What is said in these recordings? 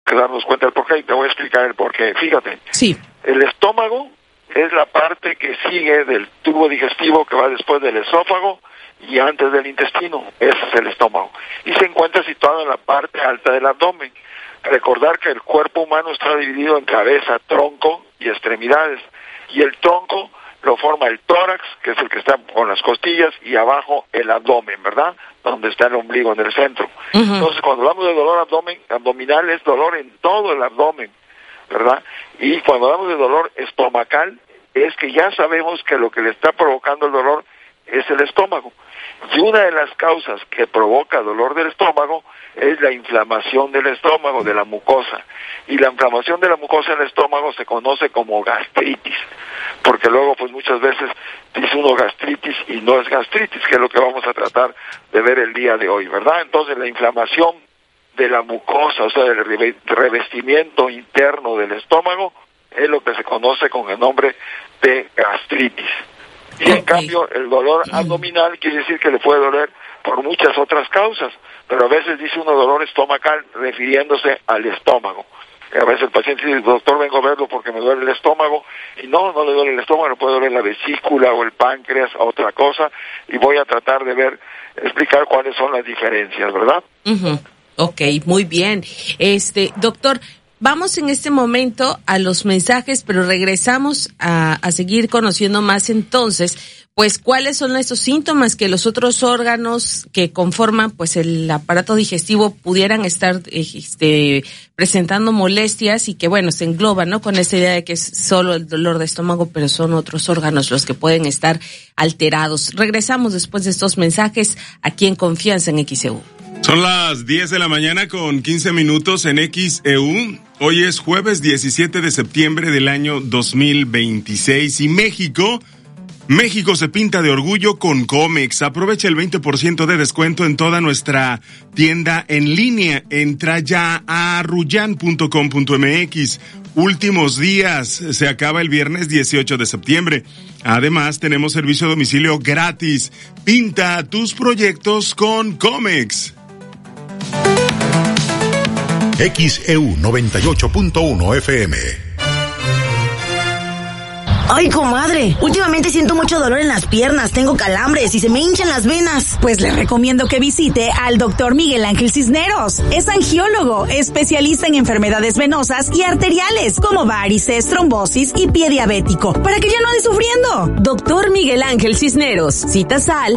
darnos cuenta del porqué, y te voy a explicar el porqué. Fíjate, sí. El estómago es la parte que sigue del tubo digestivo que va después del esófago y antes del intestino. Ese es el estómago. Y se encuentra situado en la parte alta del abdomen. Recordar que el cuerpo humano está dividido en cabeza, tronco y extremidades. Y el tronco lo forma el tórax, que es el que está con las costillas, y abajo el abdomen, ¿verdad? Donde está el ombligo, en el centro. Uh-huh. Entonces, cuando hablamos de dolor abdominal, es dolor en todo el abdomen, ¿verdad? Y cuando hablamos de dolor estomacal, es que ya sabemos que lo que le está provocando el dolor es el estómago. Y una de las causas que provoca dolor del estómago es la inflamación del estómago, de la mucosa. Y la inflamación de la mucosa del estómago se conoce como gastritis, porque luego pues muchas veces dice uno gastritis y no es gastritis, que es lo que vamos a tratar de ver el día de hoy, ¿verdad? Entonces la inflamación de la mucosa, o sea, del revestimiento interno del estómago, es lo que se conoce con el nombre de gastritis. Y en cambio el dolor abdominal quiere decir que le puede doler por muchas otras causas, pero a veces dice uno dolor estomacal refiriéndose al estómago. A veces el paciente dice, doctor, vengo a verlo porque me duele el estómago, y no le duele el estómago, le puede doler la vesícula o el páncreas o otra cosa, y voy a tratar de explicar cuáles son las diferencias, ¿verdad? Uh-huh. Ok, muy bien. Doctor, vamos en este momento a los mensajes, pero regresamos a seguir conociendo más entonces, pues cuáles son estos síntomas que los otros órganos que conforman pues el aparato digestivo pudieran estar presentando molestias, y que bueno, se engloban, ¿no? Con esa idea de que es solo el dolor de estómago, pero son otros órganos los que pueden estar alterados. Regresamos después de estos mensajes aquí en Confianza en XEU. Son las 10 de la mañana con 15 minutos en XEU. Hoy es jueves 17 de septiembre del año 2026 y México se pinta de orgullo con Comex. Aprovecha el 20% de descuento en toda nuestra tienda en línea. Entra ya a ruyan.com.mx. Últimos días, se acaba el viernes 18 de septiembre. Además, tenemos servicio a domicilio gratis. Pinta tus proyectos con Comex. XEU 98.1 FM. Ay, comadre, últimamente siento mucho dolor en las piernas, tengo calambres y se me hinchan las venas. Pues le recomiendo que visite al doctor Miguel Ángel Cisneros. Es angiólogo, especialista en enfermedades venosas y arteriales, como varices, trombosis y pie diabético, para que ya no ande sufriendo. Doctor Miguel Ángel Cisneros, citas al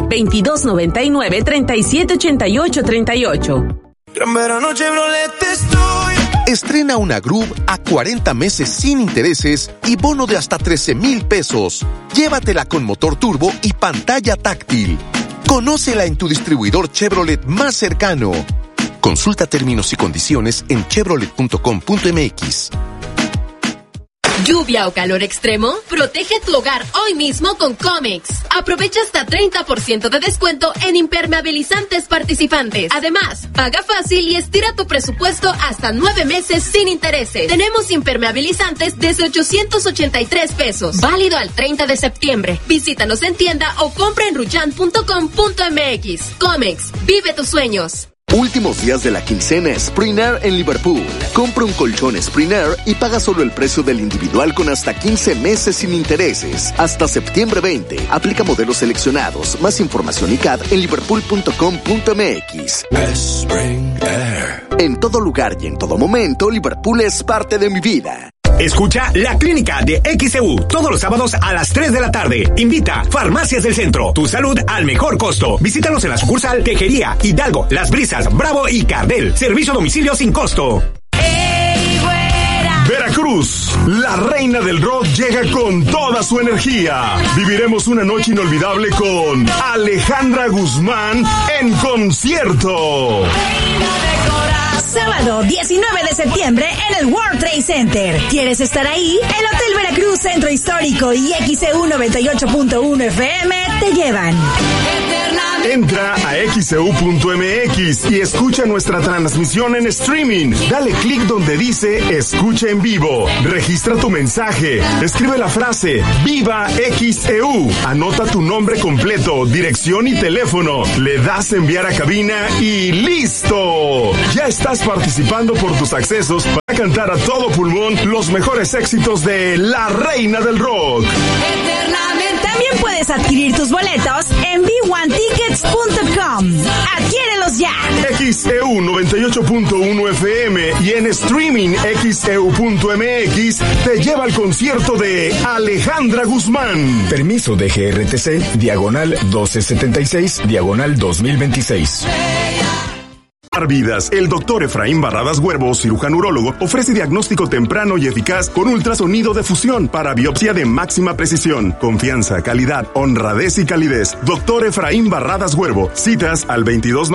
2299-378838. Gran verano Chevrolet estoy. Estrena una Groove a 40 meses sin intereses y bono de hasta 13,000 pesos. Llévatela con motor turbo y pantalla táctil. Conócela en tu distribuidor Chevrolet más cercano. Consulta términos y condiciones en chevrolet.com.mx. ¿Lluvia o calor extremo? Protege tu hogar hoy mismo con Comex. Aprovecha hasta 30% de descuento en impermeabilizantes participantes. Además, paga fácil y estira tu presupuesto hasta 9 meses sin intereses. Tenemos impermeabilizantes desde 883 pesos. Válido al 30 de septiembre. Visítanos en tienda o compra en ruyan.com.mx. Comex, vive tus sueños. Últimos días de la quincena Spring Air en Liverpool. Compra un colchón Spring Air y paga solo el precio del individual con hasta 15 meses sin intereses. Hasta septiembre 20. Aplica modelos seleccionados. Más información y CAD en liverpool.com.mx. Spring Air. En todo lugar y en todo momento, Liverpool es parte de mi vida. Escucha La Clínica de XEU todos los sábados a las 3 de la tarde. Invita Farmacias del Centro, tu salud al mejor costo. Visítanos en la sucursal Tejería, Hidalgo, Las Brisas, Bravo y Cardel. Servicio a domicilio sin costo. Veracruz, la reina del rock llega con toda su energía. Viviremos una noche inolvidable con Alejandra Guzmán en concierto. Sábado 19 de septiembre en el World Trade Center. ¿Quieres estar ahí? El Hotel Veracruz Centro Histórico y XEU 98.1 FM te llevan. Eternamente. Entra a xeu.mx y escucha nuestra transmisión en streaming. Dale clic donde dice Escucha en vivo. Registra tu mensaje. Escribe la frase Viva XEU. Anota tu nombre completo, dirección y teléfono. Le das enviar a cabina y ¡listo! Ya estás participando por tus accesos para cantar a todo pulmón los mejores éxitos de la reina del rock. También puedes adquirir tus boletos en b1tickets.com. ¡Adquiérelos ya! XEU 98.1 FM y en streaming xeu.mx te lleva al concierto de Alejandra Guzmán. Permiso de GRTC, diagonal 1276, diagonal 2026. Vidas. El doctor Efraín Barradas Huervo, cirujano urólogo, ofrece diagnóstico temprano y eficaz con ultrasonido de fusión para biopsia de máxima precisión. Confianza, calidad, honradez y calidez. Doctor Efraín Barradas Huervo. Citas al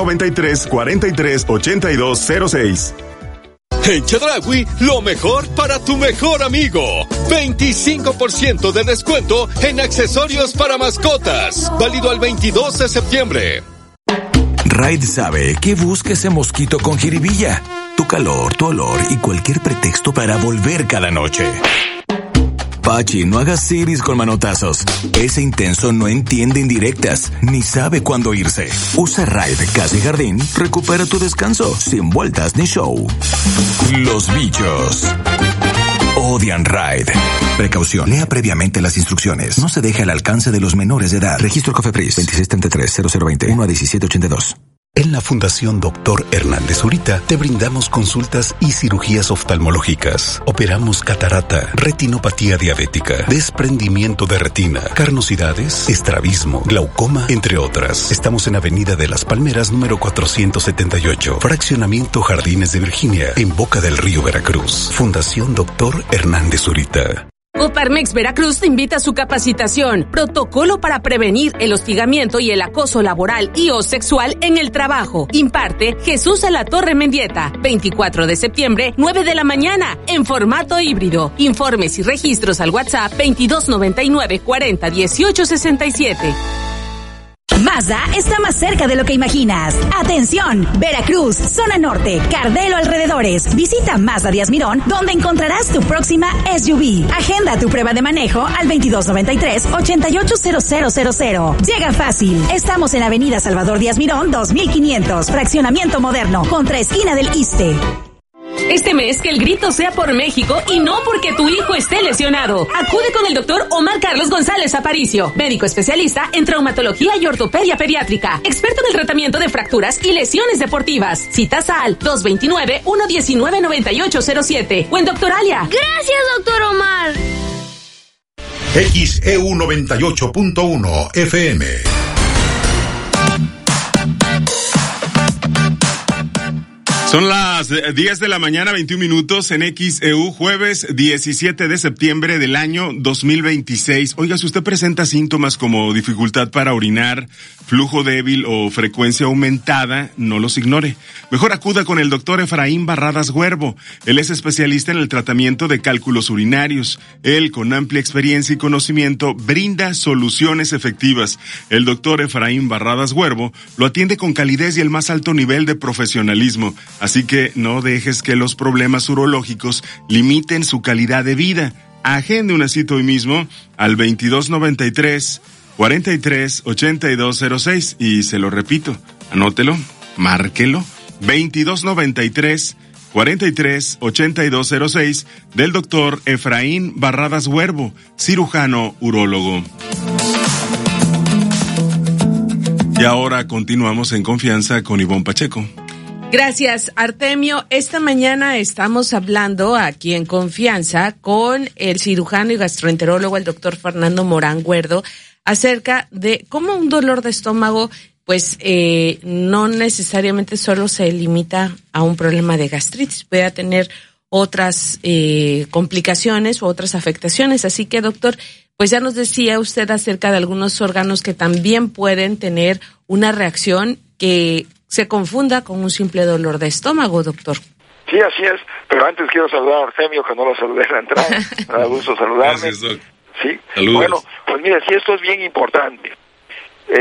2293-438206. En Chedraui, lo mejor para tu mejor amigo. 25% de descuento en accesorios para mascotas. Válido al 22 de septiembre. Raid sabe que busca ese mosquito con jiribilla, tu calor, tu olor y cualquier pretexto para volver cada noche. Pachi, no hagas siris con manotazos. Ese intenso no entiende indirectas, ni sabe cuándo irse. Usa Raid Casa y Jardín, recupera tu descanso, sin vueltas ni show. Los bichos odian Raid. Precaución, lea previamente las instrucciones. No se deje al alcance de los menores de edad. Registro COFEPRIS 2633-0020 1-1782. En la Fundación Dr. Hernández Zurita te brindamos consultas y cirugías oftalmológicas. Operamos catarata, retinopatía diabética, desprendimiento de retina, carnosidades, estrabismo, glaucoma, entre otras. Estamos en Avenida de las Palmeras, número 478, Fraccionamiento Jardines de Virginia, en Boca del Río, Veracruz. Fundación Dr. Hernández Zurita. Coparmex Veracruz te invita a su capacitación, protocolo para prevenir el hostigamiento y el acoso laboral y o sexual en el trabajo. Imparte Jesús Alatorre Mendieta, 24 de septiembre, 9 de la mañana, en formato híbrido. Informes y registros al WhatsApp 2299 40 18 67. Mazda está más cerca de lo que imaginas. Atención, Veracruz, zona norte, Cardelo alrededores. Visita Mazda Díaz Mirón, donde encontrarás tu próxima SUV. Agenda tu prueba de manejo al 2293-880000. Llega fácil. Estamos en Avenida Salvador Díaz Mirón, 2500, Fraccionamiento Moderno, contra esquina del Iste. Este mes que el grito sea por México y no porque tu hijo esté lesionado. Acude con el doctor Omar Carlos González Aparicio, médico especialista en traumatología y ortopedia pediátrica, experto en el tratamiento de fracturas y lesiones deportivas. Citas al 229-119-9807 o en Doctoralia. Gracias, doctor Omar. XEU 98.1 FM. Son las 10 de la mañana, 21 minutos en XEU, jueves 17 de septiembre del año 2026. Oiga, si usted presenta síntomas como dificultad para orinar, flujo débil o frecuencia aumentada, no los ignore. Mejor acuda con el doctor Efraín Barradas Huervo. Él es especialista en el tratamiento de cálculos urinarios. Él, con amplia experiencia y conocimiento, brinda soluciones efectivas. El doctor Efraín Barradas Huervo lo atiende con calidez y el más alto nivel de profesionalismo. Así que no dejes que los problemas urológicos limiten su calidad de vida. Agende una cita hoy mismo al 2293-438206 y se lo repito, anótelo, márquelo, 2293-438206 del doctor Efraín Barradas Huervo, cirujano urólogo. Y ahora continuamos en confianza con Ivonne Pacheco. Gracias, Artemio. Esta mañana estamos hablando aquí en Confianza con el cirujano y gastroenterólogo, el doctor Fernando Morán Guerdo, acerca de cómo un dolor de estómago, pues, no necesariamente solo se limita a un problema de gastritis, puede tener otras complicaciones u otras afectaciones. Así que, doctor, pues ya nos decía usted acerca de algunos órganos que también pueden tener una reacción que se confunda con un simple dolor de estómago, doctor. Sí, así es, pero antes quiero saludar a Artemio, que no lo saludé en la entrada. Me da gusto saludarme. Gracias, doc. Sí. Saludos. Bueno, pues mire, sí, esto es bien importante.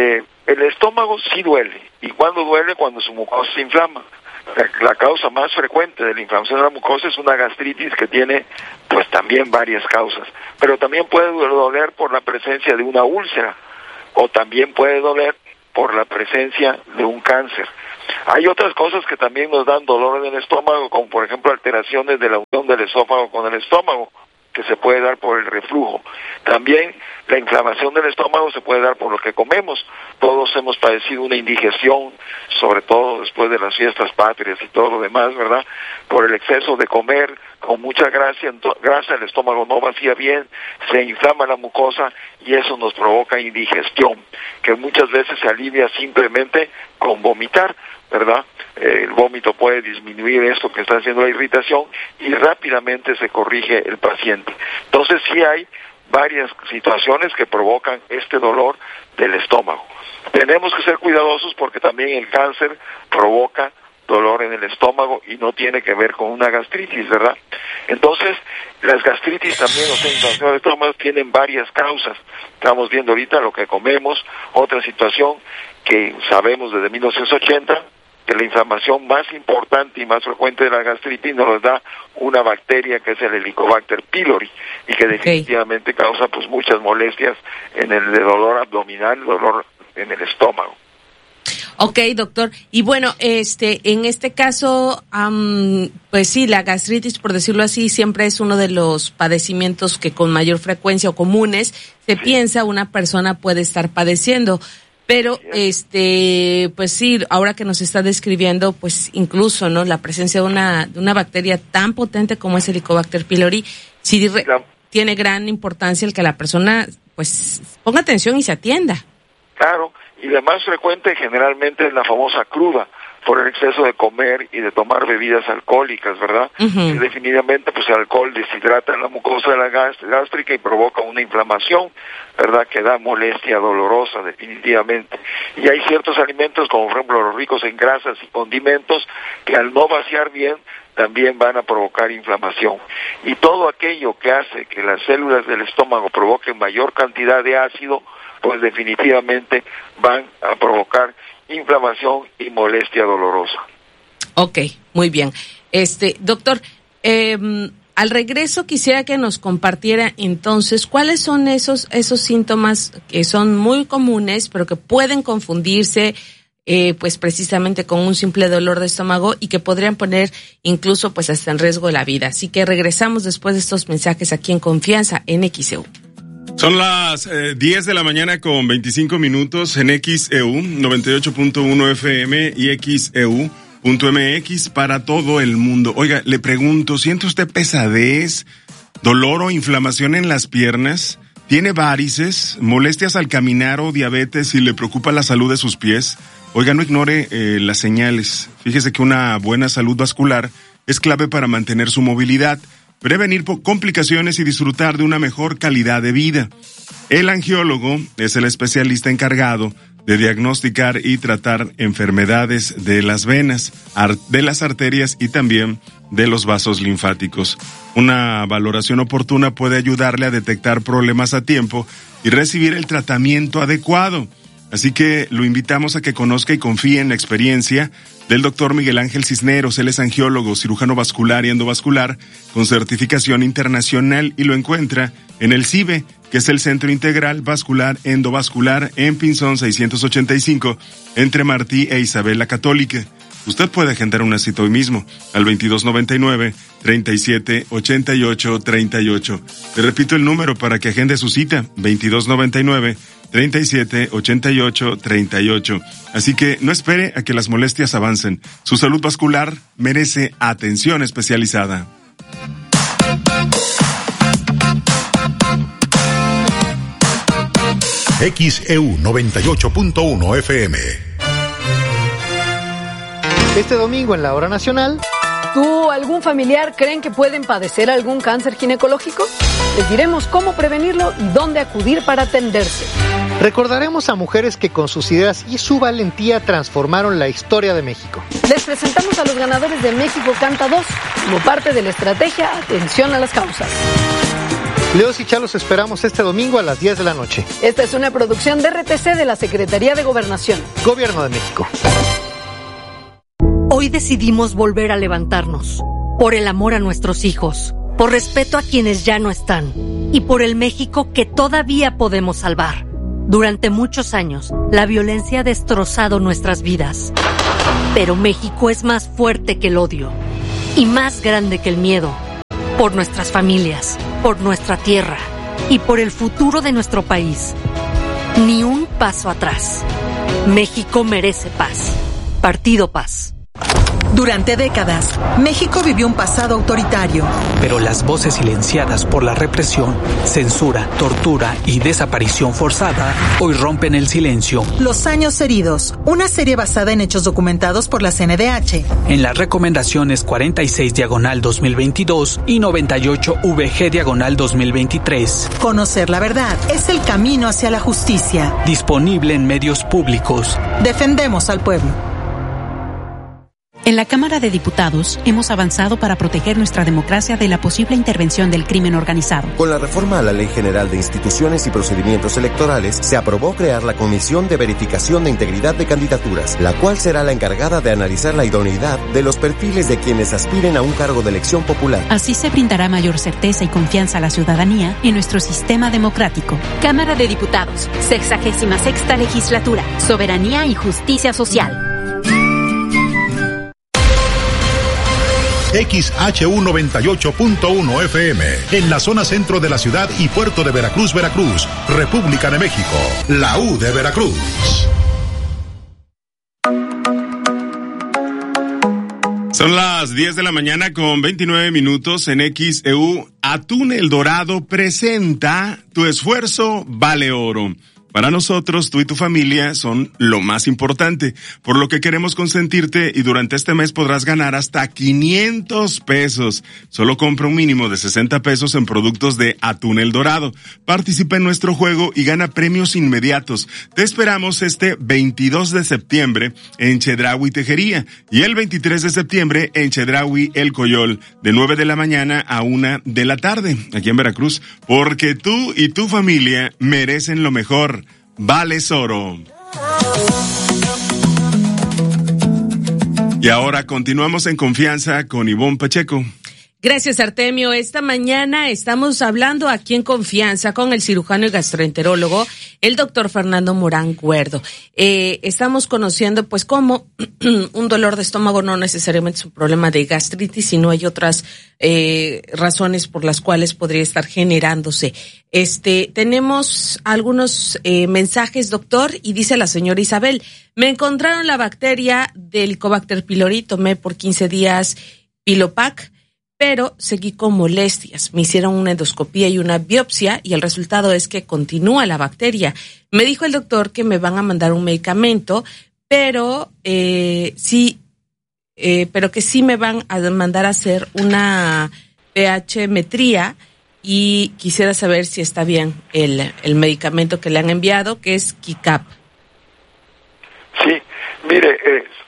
El estómago sí duele. ¿Y cuándo duele? Cuando su mucosa se inflama. La causa más frecuente de la inflamación de la mucosa es una gastritis que tiene pues también varias causas, pero también puede doler por la presencia de una úlcera o también puede doler por la presencia de un cáncer. Hay otras cosas que también nos dan dolor en el estómago, como por ejemplo alteraciones de la unión del esófago con el estómago, que se puede dar por el reflujo. También la inflamación del estómago se puede dar por lo que comemos. Todos hemos padecido una indigestión, sobre todo después de las fiestas patrias y todo lo demás, ¿verdad? Por el exceso de comer con mucha grasa, el estómago no vacía bien, se inflama la mucosa y eso nos provoca indigestión, que muchas veces se alivia simplemente con vomitar, ¿verdad? El vómito puede disminuir esto que está haciendo la irritación y rápidamente se corrige el paciente. Entonces sí hay varias situaciones que provocan este dolor del estómago. Tenemos que ser cuidadosos porque también el cáncer provoca dolor en el estómago y no tiene que ver con una gastritis, ¿verdad? Entonces, las gastritis también, o sea, inflamación del estómago tienen varias causas. Estamos viendo ahorita lo que comemos, otra situación que sabemos desde 1980, que la inflamación más importante y más frecuente de la gastritis nos da una bacteria que es el Helicobacter pylori y que definitivamente causa pues muchas molestias en el dolor abdominal, dolor en el estómago. Ok, doctor. Y bueno, en este caso, pues sí, la gastritis, por decirlo así, siempre es uno de los padecimientos que con mayor frecuencia o comunes se piensa una persona puede estar padeciendo. Pero, pues sí, ahora que nos está describiendo, pues incluso, ¿no? La presencia de una bacteria tan potente como es el Helicobacter pylori, sí tiene gran importancia el que la persona, pues, ponga atención y se atienda. Claro, y la más frecuente generalmente es la famosa cruda, por el exceso de comer y de tomar bebidas alcohólicas, ¿verdad? Uh-huh. Y definitivamente, pues el alcohol deshidrata la mucosa de la gástrica y provoca una inflamación, ¿verdad? Que da molestia dolorosa, definitivamente. Y hay ciertos alimentos, como por ejemplo los ricos en grasas y condimentos, que al no vaciar bien, también van a provocar inflamación. Y todo aquello que hace que las células del estómago provoquen mayor cantidad de ácido, pues definitivamente van a provocar inflamación y molestia dolorosa. Ok, muy bien. Doctor, al regreso quisiera que nos compartiera entonces cuáles son esos síntomas que son muy comunes, pero que pueden confundirse pues precisamente con un simple dolor de estómago y que podrían poner incluso pues hasta en riesgo la vida. Así que regresamos después de estos mensajes aquí en Confianza en XEU. Son las 10 de la mañana con 25 minutos en XEU 98.1 FM y XEU.mx para todo el mundo. Oiga, le pregunto, ¿siente usted pesadez, dolor o inflamación en las piernas? ¿Tiene varices, molestias al caminar o diabetes y le preocupa la salud de sus pies? Oiga, no ignore las señales. Fíjese que una buena salud vascular es clave para mantener su movilidad, prevenir complicaciones y disfrutar de una mejor calidad de vida. El angiólogo es el especialista encargado de diagnosticar y tratar enfermedades de las venas, de las arterias y también de los vasos linfáticos. Una valoración oportuna puede ayudarle a detectar problemas a tiempo y recibir el tratamiento adecuado. Así que lo invitamos a que conozca y confíe en la experiencia del doctor Miguel Ángel Cisneros. Él es angiólogo, cirujano vascular y endovascular con certificación internacional y lo encuentra en el CIVE, que es el Centro Integral Vascular Endovascular en Pinzón 685, entre Martí e Isabel la Católica. Usted puede agendar una cita hoy mismo al 2299-378838. Le repito el número para que agende su cita, 2299-378838. Así que no espere a que las molestias avancen. Su salud vascular merece atención especializada. XEU 98.1 FM. Este domingo en la Hora Nacional, ¿tú o algún familiar creen que pueden padecer algún cáncer ginecológico? Les diremos cómo prevenirlo y dónde acudir para atenderse. Recordaremos a mujeres que con sus ideas y su valentía transformaron la historia de México. Les presentamos a los ganadores de México Canta 2 como parte de la estrategia Atención a las Causas. Leos y Chá los esperamos este domingo a las 10 de la noche. Esta es una producción de RTC de la Secretaría de Gobernación. Gobierno de México. Hoy decidimos volver a levantarnos. Por el amor a nuestros hijos. Por respeto a quienes ya no están. Y por el México que todavía podemos salvar. Durante muchos años, la violencia ha destrozado nuestras vidas. Pero México es más fuerte que el odio. Y más grande que el miedo. Por nuestras familias, por nuestra tierra y por el futuro de nuestro país. Ni un paso atrás. México merece paz. Partido Paz. Durante décadas, México vivió un pasado autoritario. Pero las voces silenciadas por la represión, censura, tortura y desaparición forzada hoy rompen el silencio. Los años heridos, una serie basada en hechos documentados por la CNDH. En las recomendaciones 46/2022 y 98VG/2023. Conocer la verdad es el camino hacia la justicia. Disponible en medios públicos. Defendemos al pueblo. En la Cámara de Diputados hemos avanzado para proteger nuestra democracia de la posible intervención del crimen organizado. Con la reforma a la Ley General de Instituciones y Procedimientos Electorales, se aprobó crear la Comisión de Verificación de Integridad de Candidaturas, la cual será la encargada de analizar la idoneidad de los perfiles de quienes aspiren a un cargo de elección popular. Así se brindará mayor certeza y confianza a la ciudadanía en nuestro sistema democrático. Cámara de Diputados, 66ª Legislatura, Soberanía y Justicia Social. XHU 98.1 FM, en la zona centro de la ciudad y puerto de Veracruz, Veracruz, República de México, la U de Veracruz. Son las 10 de la mañana con 29 minutos en XEU. Atún El Dorado presenta Tu esfuerzo vale oro. Para nosotros, tú y tu familia son lo más importante, por lo que queremos consentirte y durante este mes podrás ganar hasta 500 pesos. Solo compra un mínimo de 60 pesos en productos de Atún El Dorado. Participa en nuestro juego y gana premios inmediatos. Te esperamos este 22 de septiembre en Chedraui Tejería y el 23 de septiembre en Chedraui El Coyol, de 9 de la mañana a 1 de la tarde, aquí en Veracruz, porque tú y tu familia merecen lo mejor. Vales oro. Y ahora continuamos en confianza con Ivonne Pacheco. Gracias, Artemio. Esta mañana estamos hablando aquí en confianza con el cirujano y gastroenterólogo, el doctor Fernando Morán Guerdo. Estamos conociendo pues cómo un dolor de estómago no necesariamente es un problema de gastritis, sino hay otras razones por las cuales podría estar generándose. Tenemos algunos mensajes, doctor, y dice la señora Isabel: me encontraron la bacteria del Helicobacter pylori, tomé por 15 días Pilopac, pero seguí con molestias. Me hicieron una endoscopía y una biopsia y el resultado es que continúa la bacteria. Me dijo el doctor que me van a mandar un medicamento, pero que sí me van a mandar a hacer una pH-metría y quisiera saber si está bien el medicamento que le han enviado, que es Kicap. Sí, mire,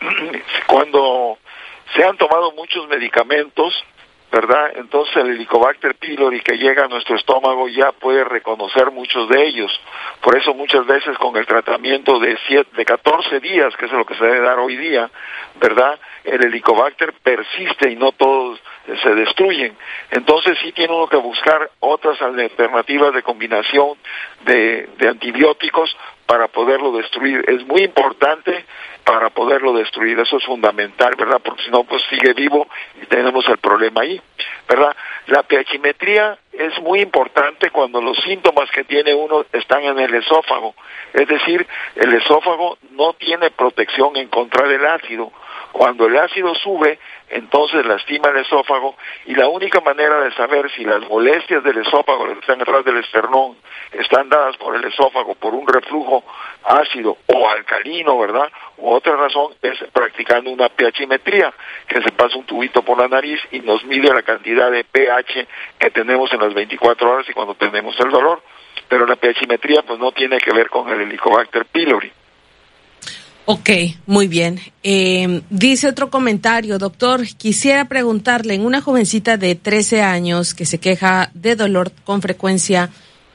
cuando se han tomado muchos medicamentos, ¿verdad? Entonces el Helicobacter pylori que llega a nuestro estómago ya puede reconocer muchos de ellos. Por eso muchas veces con el tratamiento de 14 días, que es lo que se debe dar hoy día, ¿verdad? El Helicobacter persiste y no todos se destruyen. Entonces sí tiene uno que buscar otras alternativas de combinación de antibióticos para poderlo destruir. Es muy importante para poderlo destruir, eso es fundamental, ¿verdad? Porque si no, pues sigue vivo y tenemos el problema ahí, ¿verdad? La pH-metría es muy importante cuando los síntomas que tiene uno están en el esófago, es decir, el esófago no tiene protección en contra del ácido. Cuando el ácido sube, entonces lastima el esófago y la única manera de saber si las molestias del esófago que están atrás del esternón están dadas por el esófago, por un reflujo ácido o alcalino, ¿verdad? O otra razón es practicando una pH-metría, que se pasa un tubito por la nariz y nos mide la cantidad de pH que tenemos en las 24 horas y cuando tenemos el dolor. Pero la pH-metría pues no tiene que ver con el Helicobacter pylori. Ok, muy bien. Dice otro comentario, doctor, quisiera preguntarle, en una jovencita de 13 años que se queja de dolor con frecuencia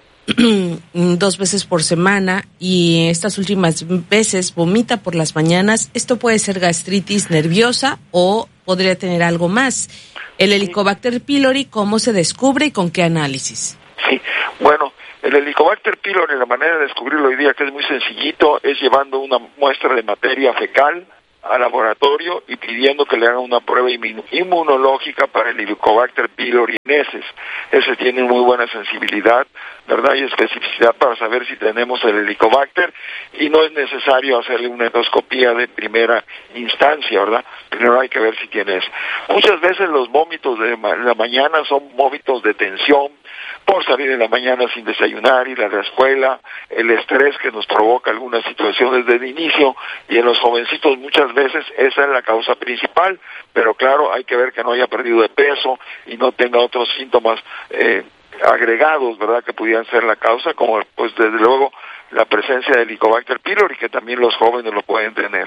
2 veces por semana y estas últimas veces vomita por las mañanas, ¿esto puede ser gastritis nerviosa o podría tener algo más? El Helicobacter pylori, ¿cómo se descubre y con qué análisis? Sí, bueno, el Helicobacter pylori, la manera de descubrirlo hoy día, que es muy sencillito, es llevando una muestra de materia fecal al laboratorio y pidiendo que le hagan una prueba inmunológica para el Helicobacter pylori en heces. Ese tiene muy buena sensibilidad, ¿verdad? Y especificidad para saber si tenemos el Helicobacter, y no es necesario hacerle una endoscopía de primera instancia, ¿verdad? Primero hay que ver si tiene eso. Muchas veces los vómitos de la mañana son vómitos de tensión, por salir en la mañana sin desayunar, ir a la escuela, el estrés que nos provoca algunas situaciones desde el inicio, y en los jovencitos muchas veces esa es la causa principal, pero claro, hay que ver que no haya perdido de peso y no tenga otros síntomas agregados, ¿verdad?, que pudieran ser la causa, como pues desde luego la presencia del Helicobacter pylori, que también los jóvenes lo pueden tener.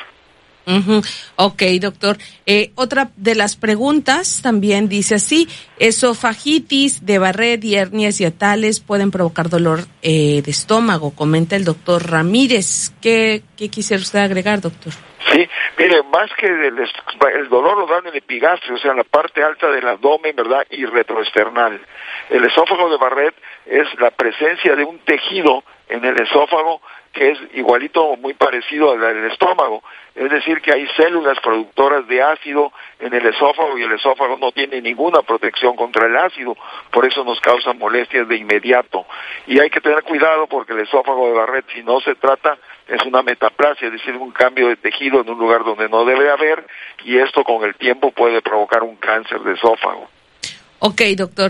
Ok, doctor. Otra de las preguntas también dice así: esofagitis de Barrett y hernias hiatales pueden provocar dolor de estómago, comenta el doctor Ramírez. ¿Qué quisiera usted agregar, doctor? Sí, mire, más que el dolor lo dan en el epigastrio, o sea, en la parte alta del abdomen, ¿verdad?, y retroesternal. El esófago de Barrett es la presencia de un tejido en el esófago que es igualito, muy parecido al del estómago. Es decir, que hay células productoras de ácido en el esófago y el esófago no tiene ninguna protección contra el ácido, por eso nos causa molestias de inmediato. Y hay que tener cuidado porque el esófago de Barrett, si no se trata, es una metaplasia, es decir, un cambio de tejido en un lugar donde no debe haber, y esto con el tiempo puede provocar un cáncer de esófago. Ok, doctor.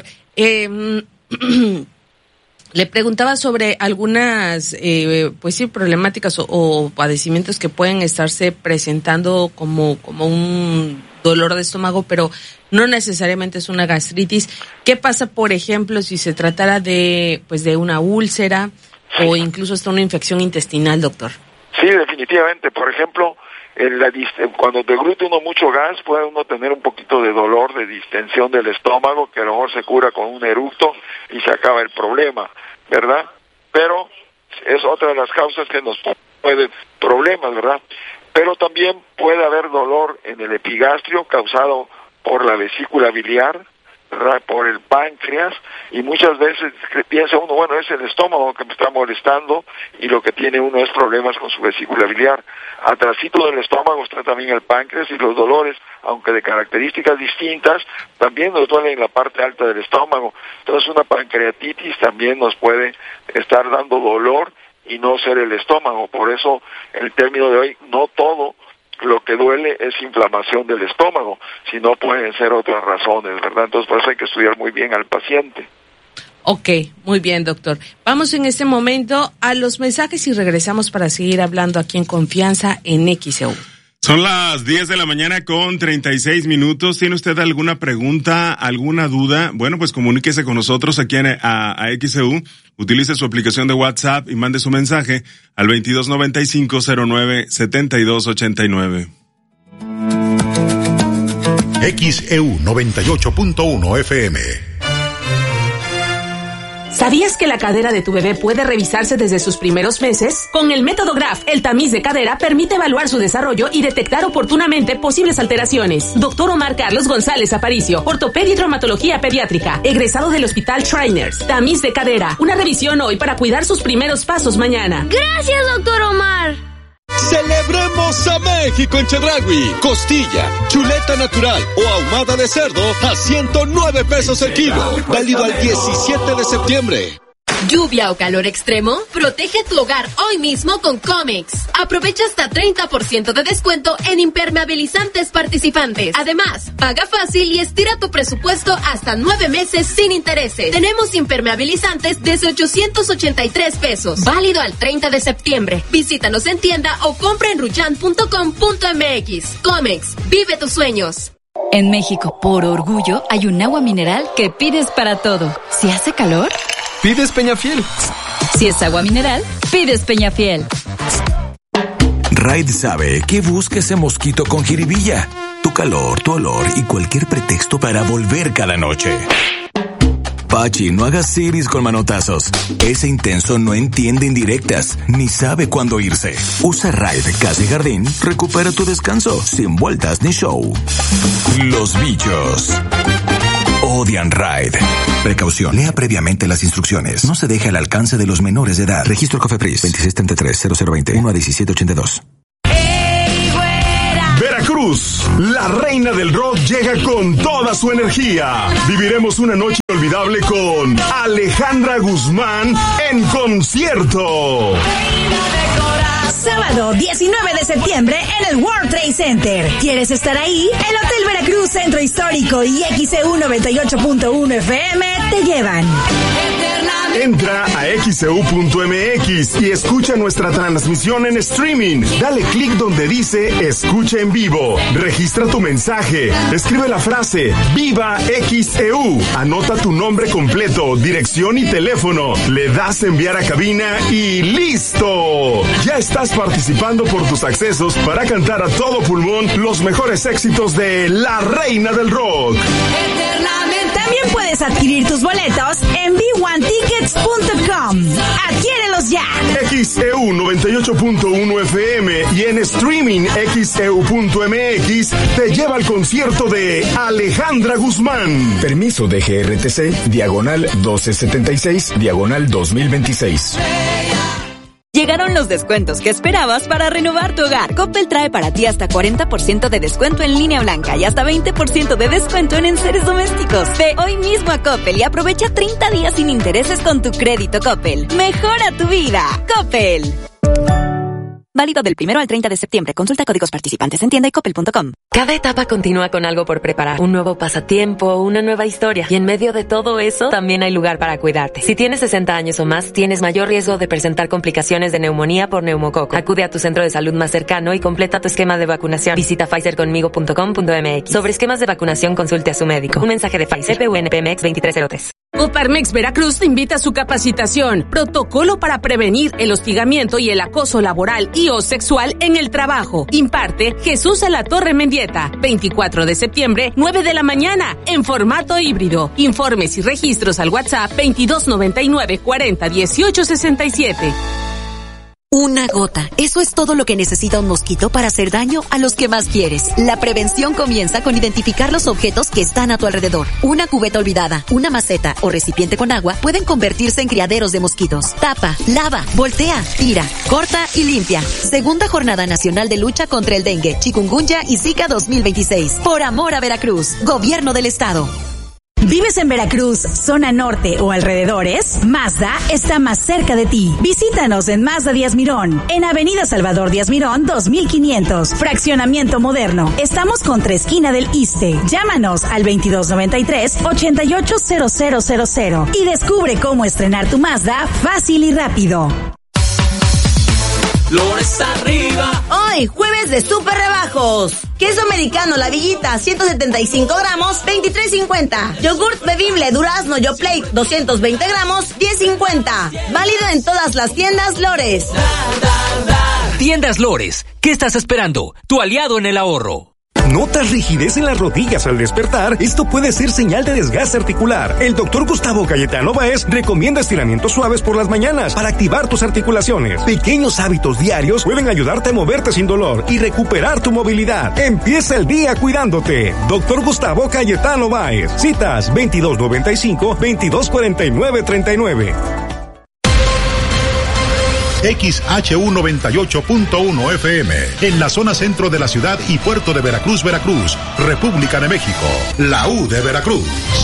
Le preguntaba sobre algunas, pues sí, problemáticas o padecimientos que pueden estarse presentando como un dolor de estómago, pero no necesariamente es una gastritis. ¿Qué pasa, por ejemplo, si se tratara de una úlcera o incluso hasta una infección intestinal, doctor? Sí, definitivamente. Por ejemplo, cuando deglute uno mucho gas, puede uno tener un poquito de dolor, de distensión del estómago, que a lo mejor se cura con un eructo y se acaba el problema, ¿verdad? Pero es otra de las causas que nos puede problemas, ¿verdad? Pero también puede haber dolor en el epigastrio causado por la vesícula biliar, ¿verdad?, por el páncreas, y muchas veces piensa uno, bueno, es el estómago que me está molestando, y lo que tiene uno es problemas con su vesícula biliar. Atrasito del estómago está también el páncreas, y los dolores, aunque de características distintas, también nos duelen en la parte alta del estómago. Entonces una pancreatitis también nos puede estar dando dolor y no ser el estómago. Por eso el término de hoy, no todo lo que duele es inflamación del estómago, sino pueden ser otras razones, ¿verdad? Entonces por eso hay que estudiar muy bien al paciente. Ok, muy bien, doctor. Vamos en este momento a los mensajes y regresamos para seguir hablando aquí en Confianza en XEU. Son las 10 de la mañana con 36 minutos. ¿Tiene usted alguna pregunta, alguna duda? Bueno, pues comuníquese con nosotros aquí a XEU. Utilice su aplicación de WhatsApp y mande su mensaje al 2295-09-7289. XEU 98.1 FM. ¿Sabías que la cadera de tu bebé puede revisarse desde sus primeros meses? Con el método GRAF, el tamiz de cadera permite evaluar su desarrollo y detectar oportunamente posibles alteraciones. Doctor Omar Carlos González Aparicio, ortopedia y traumatología pediátrica, egresado del Hospital Shriners. Tamiz de cadera, una revisión hoy para cuidar sus primeros pasos mañana. ¡Gracias, doctor Omar! Celebremos a México en Chedraui. Costilla, chuleta natural o ahumada de cerdo a 109 pesos el kilo. Válido al 17 de septiembre. ¿Lluvia o calor extremo? Protege tu hogar hoy mismo con Comex. Aprovecha hasta 30% de descuento en impermeabilizantes participantes. Además, paga fácil y estira tu presupuesto hasta 9 meses sin intereses. Tenemos impermeabilizantes desde 883 pesos. Válido al 30 de septiembre. Visítanos en tienda o compra en ruyan.com.mx. Comex, vive tus sueños. En México, por orgullo, hay un agua mineral que pides para todo. Si hace calor, pides Peñafiel. Si es agua mineral, pides Peñafiel. Raid sabe que busca ese mosquito con jiribilla, tu calor, tu olor y cualquier pretexto para volver cada noche. Pachi, no hagas siris con manotazos. Ese intenso no entiende indirectas, ni sabe cuándo irse. Usa Raid Casa y Jardín, recupera tu descanso, sin vueltas ni show. Los bichos odian Raid. Precaución, lea previamente las instrucciones. No se deje al alcance de los menores de edad. Registro COFEPRIS 2633-0020 1-1782. Veracruz, la reina del rock llega con toda su energía. Viviremos una noche inolvidable con Alejandra Guzmán en concierto. Sábado 19 de septiembre en el World Trade Center. ¿Quieres estar ahí? El Hotel Veracruz Centro Histórico y XEU 98.1 FM te llevan. Entra a xeu.mx y escucha nuestra transmisión en streaming. Dale clic donde dice Escucha en vivo. Registra tu mensaje. Escribe la frase Viva XEU. Anota tu nombre completo, dirección y teléfono. Le das enviar a cabina y ¡listo! Ya estás participando por tus accesos para cantar a todo pulmón los mejores éxitos de la reina del rock. También puedes adquirir tus boletos en b1tickets.com. ¡Adquiérelos ya! XEU 98.1 FM y en streaming xeu.mx te lleva al concierto de Alejandra Guzmán. Permiso de GRTC, diagonal 1276, diagonal 2026. Llegaron los descuentos que esperabas para renovar tu hogar. Coppel trae para ti hasta 40% de descuento en línea blanca y hasta 20% de descuento en enseres domésticos. Ve hoy mismo a Coppel y aprovecha 30 días sin intereses con tu crédito Coppel. Mejora tu vida. Coppel. Válido del 1 al 30 de septiembre. Consulta códigos participantes en tienda y coppel.com. Cada etapa continúa con algo por preparar. Un nuevo pasatiempo, una nueva historia. Y en medio de todo eso, también hay lugar para cuidarte. Si tienes 60 años o más, tienes mayor riesgo de presentar complicaciones de neumonía por neumococo. Acude a tu centro de salud más cercano y completa tu esquema de vacunación. Visita pfizerconmigo.com.mx. Sobre esquemas de vacunación, consulte a su médico. Un mensaje de Pfizer, PUNPMX 2303. Coparmex Veracruz te invita a su capacitación. Protocolo para prevenir el hostigamiento y el acoso laboral y o sexual en el trabajo. Imparte Jesús a la Torre Mendieta. 24 de septiembre, 9 de la mañana, en formato híbrido. Informes y registros al WhatsApp 2299 40 18 67. Una gota. Eso es todo lo que necesita un mosquito para hacer daño a los que más quieres. La prevención comienza con identificar los objetos que están a tu alrededor. Una cubeta olvidada, una maceta o recipiente con agua pueden convertirse en criaderos de mosquitos. Tapa, lava, voltea, tira, corta y limpia. Segunda Jornada Nacional de Lucha contra el Dengue, Chikungunya y Zika 2026. Por amor a Veracruz. Gobierno del Estado. ¿Vives en Veracruz, zona norte o alrededores? Mazda está más cerca de ti. Visítanos en Mazda Díaz Mirón, en Avenida Salvador Díaz Mirón 2500, Fraccionamiento Moderno. Estamos contra esquina del Iste. Llámanos al 2293-880000 y descubre cómo estrenar tu Mazda fácil y rápido. Flores arriba. Hoy, jueves de super rebajos. Queso americano La Villita, 175 gramos, 23.50. Yogurt bebible Durazno Yoplait, 220 gramos, 10.50. Válido en todas las tiendas Lores. Tiendas Lores, ¿qué estás esperando? Tu aliado en el ahorro. ¿Notas rigidez en las rodillas al despertar? Esto puede ser señal de desgaste articular. El doctor Gustavo Cayetano Báez recomienda estiramientos suaves por las mañanas para activar tus articulaciones. Pequeños hábitos diarios pueden ayudarte a moverte sin dolor y recuperar tu movilidad. Empieza el día cuidándote. Doctor Gustavo Cayetano Báez. Citas 2295-2249-39. XHU 98.1 FM, en la zona centro de la ciudad y puerto de Veracruz, Veracruz, República de México, la U de Veracruz.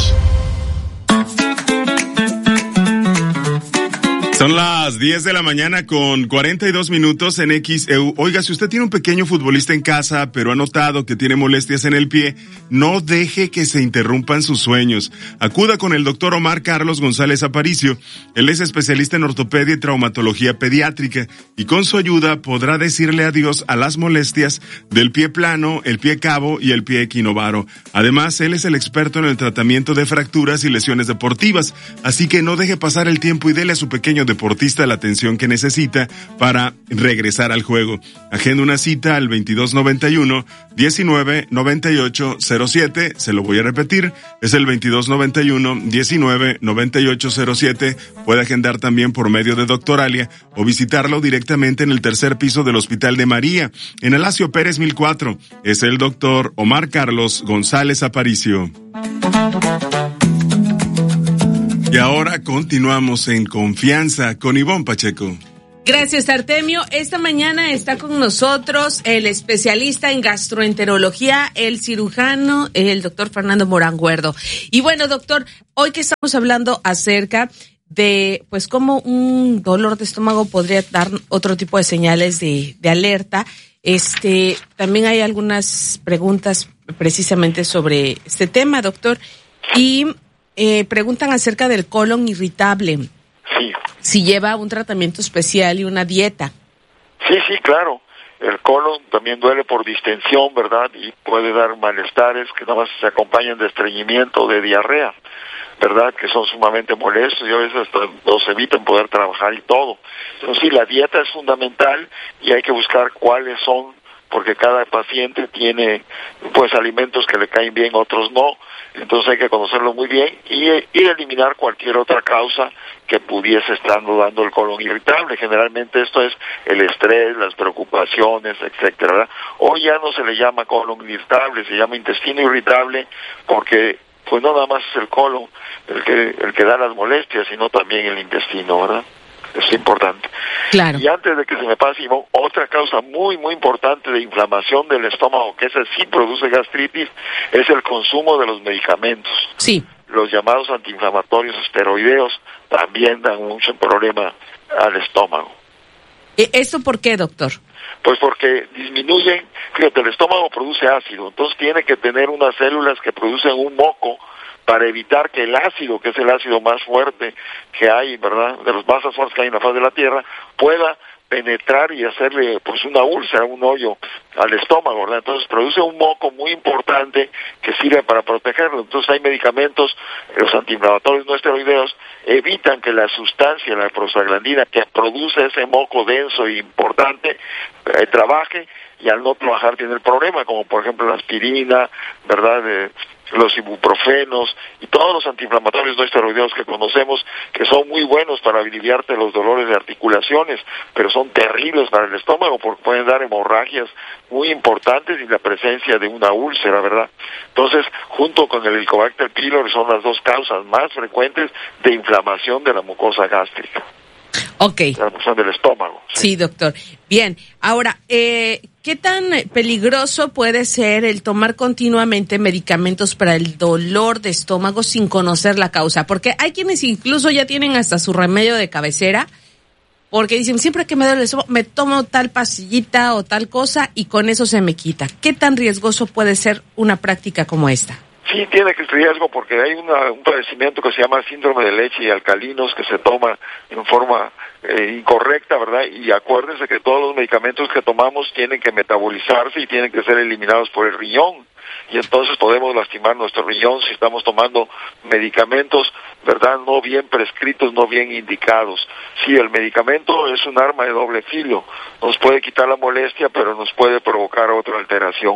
Son las 10 de la mañana con 42 minutos en XEU. Oiga, si usted tiene un pequeño futbolista en casa, pero ha notado que tiene molestias en el pie, no deje que se interrumpan sus sueños. Acuda con el doctor Omar Carlos González Aparicio. Él es especialista en ortopedia y traumatología pediátrica y con su ayuda podrá decirle adiós a las molestias del pie plano, el pie cabo y el pie equinovaro. Además, él es el experto en el tratamiento de fracturas y lesiones deportivas, así que no deje pasar el tiempo y dele a su pequeño de deportista la atención que necesita para regresar al juego. Agenda una cita al 2291-199807. Se lo voy a repetir, es el 2291-199807. Puede agendar también por medio de Doctoralia o visitarlo directamente en el tercer piso del Hospital de María, en Alasio Pérez 1004. Es el doctor Omar Carlos González Aparicio. Y ahora continuamos en Confianza con Ivonne Pacheco. Gracias, Artemio. Esta mañana está con nosotros el especialista en gastroenterología, el cirujano, el doctor Fernando Morán Guerdo. Y bueno, doctor, hoy que estamos hablando acerca de, pues, cómo un dolor de estómago podría dar otro tipo de señales de alerta, también hay algunas preguntas precisamente sobre este tema, doctor, y preguntan acerca del colon irritable. Sí. Si lleva un tratamiento especial y una dieta. Sí, claro. El colon también duele por distensión, ¿verdad? Y puede dar malestares que nada más se acompañan de estreñimiento, de diarrea, ¿verdad? Que son sumamente molestos y a veces hasta los evitan poder trabajar y todo. Entonces sí, la dieta es fundamental y hay que buscar cuáles son, porque cada paciente tiene pues alimentos que le caen bien, otros no. Entonces hay que conocerlo muy bien y eliminar cualquier otra causa que pudiese estar dando el colon irritable. Generalmente esto es el estrés, las preocupaciones, etcétera, ¿verdad? Hoy ya no se le llama colon irritable, se llama intestino irritable porque pues no nada más es el colon el que da las molestias, sino también el intestino, ¿verdad? Es importante. Claro. Y antes de que se me pase, Ivonne, otra causa muy, muy importante de inflamación del estómago, que esa sí produce gastritis, es el consumo de los medicamentos. Sí. Los llamados antiinflamatorios esteroideos también dan mucho problema al estómago. ¿Esto por qué, doctor? Pues porque disminuyen, fíjate, el estómago produce ácido, entonces tiene que tener unas células que producen un moco para evitar que el ácido, que es el ácido más fuerte que hay, ¿verdad?, de los más fuertes que hay en la faz de la Tierra, pueda penetrar y hacerle pues una úlcera, un hoyo al estómago, ¿verdad? Entonces produce un moco muy importante que sirve para protegerlo. Entonces hay medicamentos, los antiinflamatorios no esteroideos, evitan que la sustancia, la prostaglandina, que produce ese moco denso e importante, trabaje, y al no trabajar tiene el problema, como por ejemplo la aspirina, ¿verdad?, los ibuprofenos y todos los antiinflamatorios no esteroideos que conocemos, que son muy buenos para aliviarte los dolores de articulaciones, pero son terribles para el estómago porque pueden dar hemorragias muy importantes y la presencia de una úlcera, ¿verdad? Entonces, junto con el Helicobacter pylori son las dos causas más frecuentes de inflamación de la mucosa gástrica. Ok. La inflamación del estómago. Sí, doctor. Bien. Ahora, ¿qué tan peligroso puede ser el tomar continuamente medicamentos para el dolor de estómago sin conocer la causa? Porque hay quienes incluso ya tienen hasta su remedio de cabecera, porque dicen, siempre que me duele el estómago, me tomo tal pastillita o tal cosa y con eso se me quita. ¿Qué tan riesgoso puede ser una práctica como esta? Sí, tiene que ser riesgo porque hay un padecimiento que se llama síndrome de leche y alcalinos que se toma en forma incorrecta, ¿verdad? Y acuérdense que todos los medicamentos que tomamos tienen que metabolizarse y tienen que ser eliminados por el riñón. Y entonces podemos lastimar nuestro riñón si estamos tomando medicamentos, ¿verdad?, no bien prescritos, no bien indicados. Sí, el medicamento es un arma de doble filo. Nos puede quitar la molestia, pero nos puede provocar otra alteración.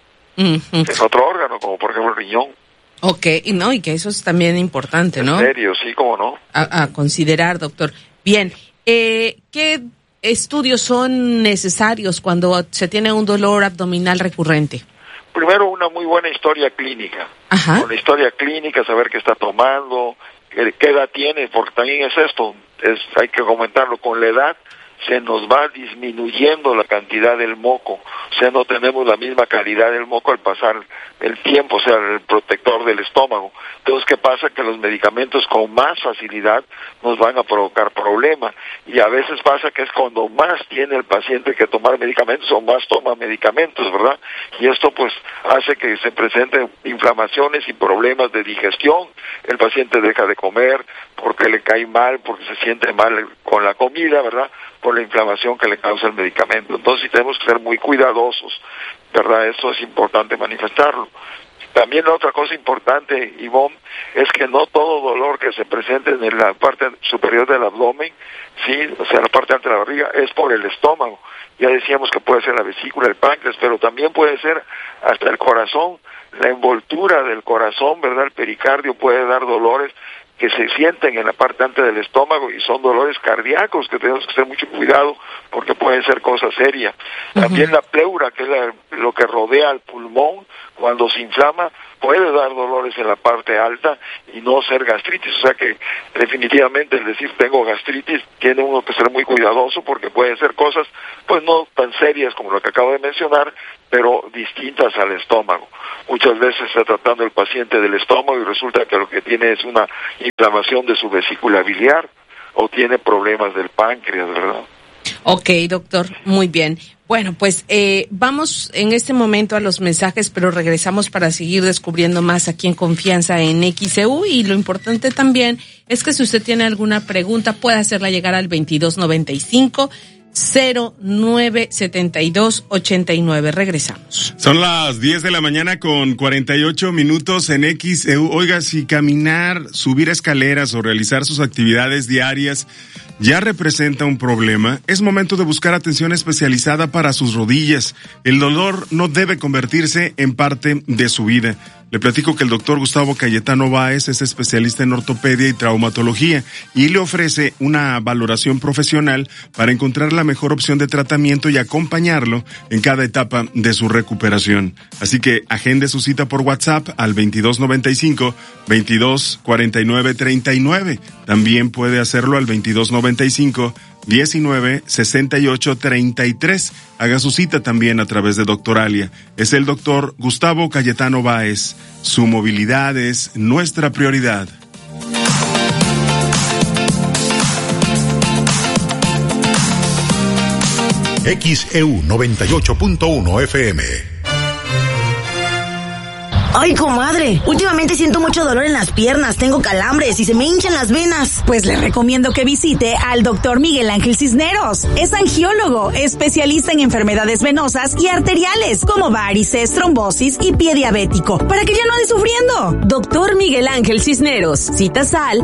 Es otro órgano, como por ejemplo el riñón. Ok, y que eso es también importante, ¿no? En serio, sí, cómo no. A considerar, doctor. Bien, ¿qué estudios son necesarios cuando se tiene un dolor abdominal recurrente? Primero, una muy buena historia clínica. Ajá. Con la historia clínica, saber qué está tomando, qué edad tiene, porque también es esto, hay que comentarlo, con la edad se nos va disminuyendo la cantidad del moco, o sea, no tenemos la misma calidad del moco al pasar el tiempo, o sea, el protector del estómago. Entonces, ¿qué pasa? Que los medicamentos con más facilidad nos van a provocar problemas, y a veces pasa que es cuando más tiene el paciente que tomar medicamentos o más toma medicamentos, ¿verdad? Y esto pues hace que se presenten inflamaciones y problemas de digestión, el paciente deja de comer porque le cae mal, porque se siente mal con la comida, ¿verdad?, por la inflamación que le causa el medicamento. Entonces sí tenemos que ser muy cuidadosos, ¿verdad? Eso es importante manifestarlo. También otra cosa importante, Ivonne, es que no todo dolor que se presente en la parte superior del abdomen, sí, o sea, la parte alta de la barriga, es por el estómago. Ya decíamos que puede ser la vesícula, el páncreas, pero también puede ser hasta el corazón, la envoltura del corazón, ¿verdad? El pericardio puede dar dolores que se sienten en la parte alta del estómago y son dolores cardíacos que tenemos que tener mucho cuidado porque pueden ser cosas serias. También la pleura, que es lo que rodea al pulmón, cuando se inflama, puede dar dolores en la parte alta y no ser gastritis. O sea que definitivamente el decir tengo gastritis tiene uno que ser muy cuidadoso porque pueden ser cosas pues no tan serias como lo que acabo de mencionar, pero distintas al estómago. Muchas veces está tratando el paciente del estómago y resulta que lo que tiene es una inflamación de su vesícula biliar o tiene problemas del páncreas, ¿verdad? Ok, doctor, muy bien. Bueno, pues vamos en este momento a los mensajes, pero regresamos para seguir descubriendo más aquí en Confianza en XEU, y lo importante también es que si usted tiene alguna pregunta puede hacerla llegar al 2295-097289. Regresamos. Son las 10 de la mañana con 48 minutos en XEU. Oiga, si caminar, subir escaleras o realizar sus actividades diarias ya representa un problema, es momento de buscar atención especializada para sus rodillas. El dolor no debe convertirse en parte de su vida. Le platico que el doctor Gustavo Cayetano Báez es especialista en ortopedia y traumatología y le ofrece una valoración profesional para encontrar la mejor opción de tratamiento y acompañarlo en cada etapa de su recuperación. Así que agende su cita por WhatsApp al 2295-224939. También puede hacerlo al 2295-196833. Haga su cita también a través de Doctoralia. Es el doctor Gustavo Cayetano Báez. Su movilidad es nuestra prioridad. XEU 98.1 FM. Ay, comadre, últimamente siento mucho dolor en las piernas, tengo calambres y se me hinchan las venas. Pues le recomiendo que visite al doctor Miguel Ángel Cisneros. Es angiólogo, especialista en enfermedades venosas y arteriales, como varices, trombosis y pie diabético, para que ya no ande sufriendo. Doctor Miguel Ángel Cisneros. Citas al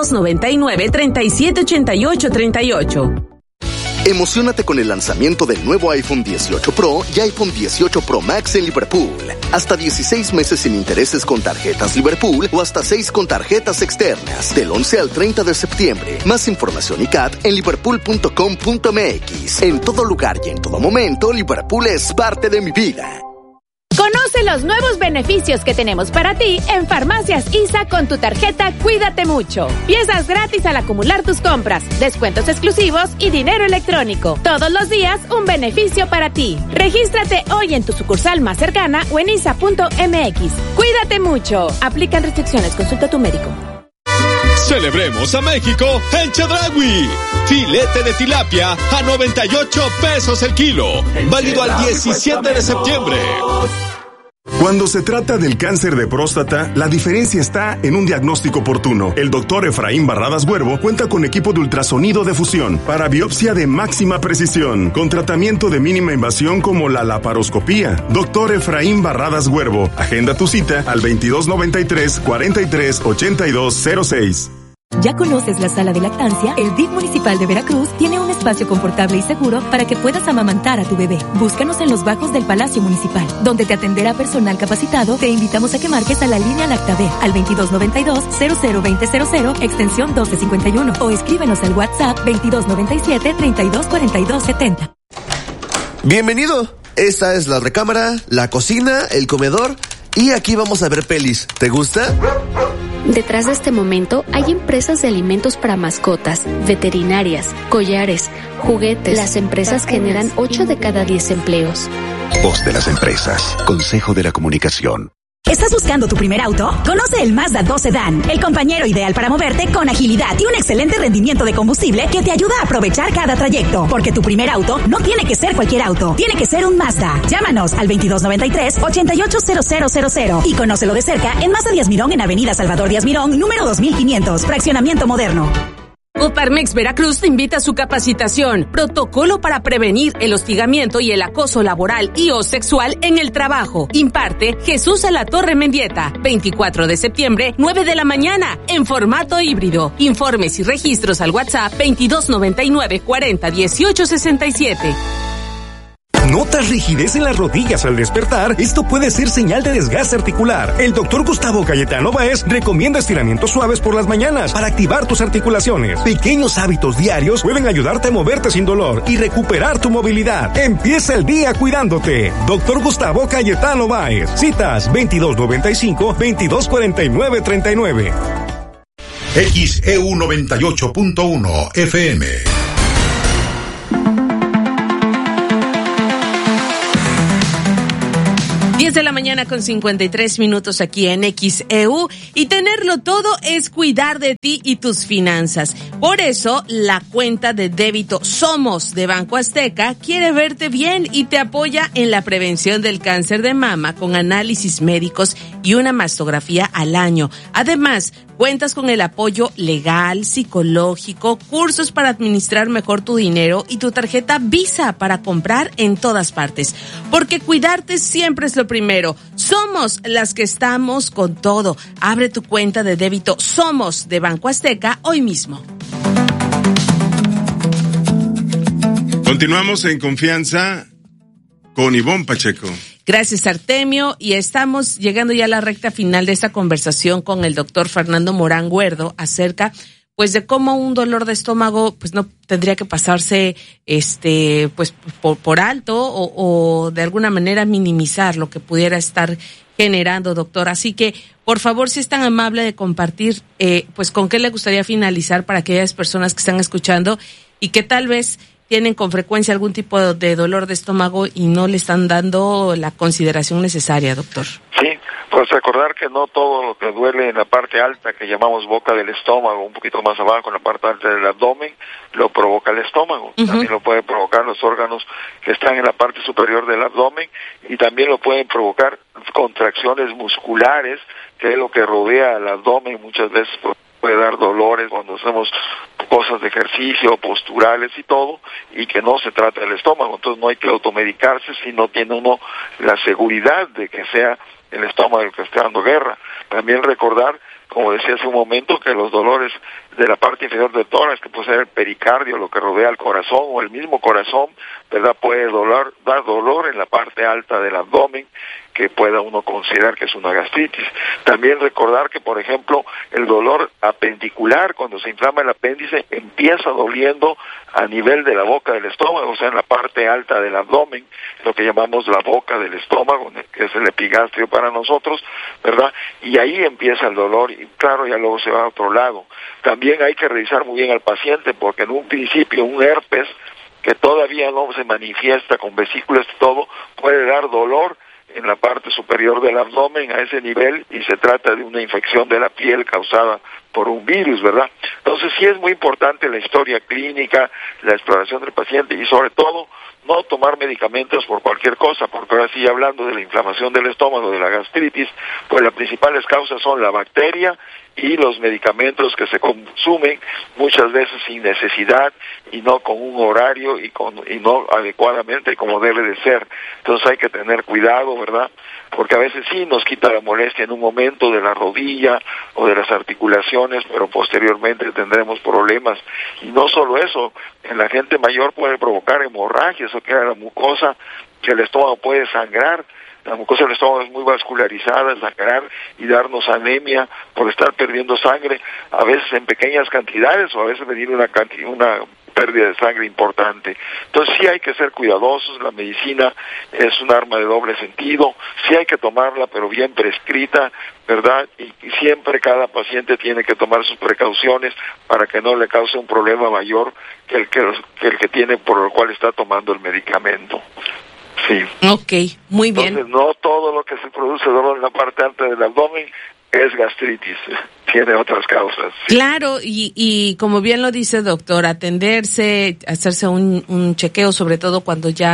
2299-378838. Emociónate con el lanzamiento del nuevo iPhone 18 Pro y iPhone 18 Pro Max en Liverpool. Hasta 16 meses sin intereses con tarjetas Liverpool o hasta 6 con tarjetas externas. Del 11 al 30 de septiembre. Más información y CAT en liverpool.com.mx. En todo lugar y en todo momento, Liverpool es parte de mi vida. Conoce los nuevos beneficios que tenemos para ti en Farmacias ISA con tu tarjeta Cuídate Mucho. Piezas gratis al acumular tus compras, descuentos exclusivos y dinero electrónico. Todos los días un beneficio para ti. Regístrate hoy en tu sucursal más cercana o en isa.mx. Cuídate mucho. Aplican restricciones. Consulta a tu médico. Celebremos a México en Chedraui. Filete de tilapia a 98 pesos el kilo. Válido al 17 de septiembre. Cuando se trata del cáncer de próstata, la diferencia está en un diagnóstico oportuno. El doctor Efraín Barradas Huervo cuenta con equipo de ultrasonido de fusión para biopsia de máxima precisión, con tratamiento de mínima invasión como la laparoscopía. Doctor Efraín Barradas Huervo, agenda tu cita al 2293-438206. ¿Ya conoces la sala de lactancia? El DIF Municipal de Veracruz tiene un espacio confortable y seguro para que puedas amamantar a tu bebé. Búscanos en los bajos del Palacio Municipal, donde te atenderá personal capacitado. Te invitamos a que marques a la línea LactaVer al 2292-002000, extensión 1251, o escríbenos al WhatsApp 2297-324270. Bienvenido. Esta es la recámara, la cocina, el comedor, y aquí vamos a ver pelis. ¿Te gusta? Detrás de este momento hay empresas de alimentos para mascotas, veterinarias, collares, juguetes. Las empresas generan 8 de cada 10 empleos. Voz de las empresas. Consejo de la Comunicación. ¿Estás buscando tu primer auto? Conoce el Mazda 2 Sedan, el compañero ideal para moverte con agilidad y un excelente rendimiento de combustible que te ayuda a aprovechar cada trayecto. Porque tu primer auto no tiene que ser cualquier auto, tiene que ser un Mazda. Llámanos al 2293-880000 y conócelo de cerca en Mazda Díaz Mirón en Avenida Salvador Díaz Mirón, número 2500, Fraccionamiento Moderno. Coparmex Veracruz te invita a su capacitación, protocolo para prevenir el hostigamiento y el acoso laboral y o sexual en el trabajo. Imparte Jesús Alatorre Mendieta, 24 de septiembre, 9 de la mañana, en formato híbrido. Informes y registros al WhatsApp 2299 40 18 67. ¿Notas rigidez en las rodillas al despertar? Esto puede ser señal de desgaste articular. El doctor Gustavo Cayetano Báez recomienda estiramientos suaves por las mañanas para activar tus articulaciones. Pequeños hábitos diarios pueden ayudarte a moverte sin dolor y recuperar tu movilidad. Empieza el día cuidándote. Doctor Gustavo Cayetano Báez. Citas 2295-2249-39. XEU 98.1 FM. 10 de la mañana con 53 minutos aquí en XEU, y tenerlo todo es cuidar de ti y tus finanzas. Por eso, la cuenta de débito Somos de Banco Azteca quiere verte bien y te apoya en la prevención del cáncer de mama con análisis médicos y una mastografía al año. Además, cuentas con el apoyo legal, psicológico, cursos para administrar mejor tu dinero y tu tarjeta Visa para comprar en todas partes. Porque cuidarte siempre es lo primero. Somos las que estamos con todo. Abre tu cuenta de débito Somos de Banco Azteca hoy mismo. Continuamos en confianza con Ivonne Pacheco. Gracias, Artemio, y estamos llegando ya a la recta final de esta conversación con el doctor Fernando Morán Guerdo acerca, pues, de cómo un dolor de estómago, pues, no tendría que pasarse, pues, por alto o de alguna manera minimizar lo que pudiera estar generando, doctor. Así que, por favor, si es tan amable de compartir, pues, con qué le gustaría finalizar para aquellas personas que están escuchando y que tal vez tienen con frecuencia algún tipo de dolor de estómago y no le están dando la consideración necesaria, doctor. Sí, pues recordar que no todo lo que duele en la parte alta, que llamamos boca del estómago, un poquito más abajo, en la parte alta del abdomen, lo provoca el estómago. Uh-huh. También lo pueden provocar los órganos que están en la parte superior del abdomen, y también lo pueden provocar contracciones musculares, que es lo que rodea al abdomen. Muchas veces puede dar dolores cuando hacemos cosas de ejercicio, posturales y todo, y que no se trata del estómago. Entonces no hay que automedicarse si no tiene uno la seguridad de que sea el estómago el que esté dando guerra. También recordar, como decía hace un momento, que los dolores de la parte inferior del tórax, que puede ser el pericardio, lo que rodea el corazón, o el mismo corazón, ¿verdad?, puede dar dolor en la parte alta del abdomen, que pueda uno considerar que es una gastritis. También recordar que, por ejemplo, el dolor apendicular, cuando se inflama el apéndice, empieza doliendo a nivel de la boca del estómago, o sea, en la parte alta del abdomen, lo que llamamos la boca del estómago, que es el epigastrio para nosotros, ¿verdad? Y ahí empieza el dolor, y claro, ya luego se va a otro lado. También hay que revisar muy bien al paciente, porque en un principio un herpes, que todavía no se manifiesta con vesículas y todo, puede dar dolor en la parte superior del abdomen a ese nivel, y se trata de una infección de la piel causada por un virus, ¿verdad? Entonces sí es muy importante la historia clínica, la exploración del paciente, y sobre todo no tomar medicamentos por cualquier cosa, porque ahora sí, hablando de la inflamación del estómago, de la gastritis, pues las principales causas son la bacteria y los medicamentos que se consumen muchas veces sin necesidad y no con un horario y no adecuadamente como debe de ser. Entonces hay que tener cuidado, ¿verdad? Porque a veces sí nos quita la molestia en un momento de la rodilla o de las articulaciones, pero posteriormente tendremos problemas. Y no solo eso, en la gente mayor puede provocar hemorragias, o que la mucosa, que el estómago puede sangrar. La mucosa del estómago es muy vascularizada, sangrar y darnos anemia por estar perdiendo sangre, a veces en pequeñas cantidades, o a veces venir una pérdida de sangre importante. Entonces sí hay que ser cuidadosos. La medicina es un arma de doble sentido, sí hay que tomarla, pero bien prescrita, ¿verdad? Y siempre cada paciente tiene que tomar sus precauciones para que no le cause un problema mayor que el que tiene, por el cual está tomando el medicamento. Sí. Ok, muy bien. Entonces, no todo lo que se produce dolor en la parte alta del abdomen es gastritis, tiene otras causas. Sí. Claro, y como bien lo dice, doctor, atenderse, hacerse un chequeo, sobre todo cuando ya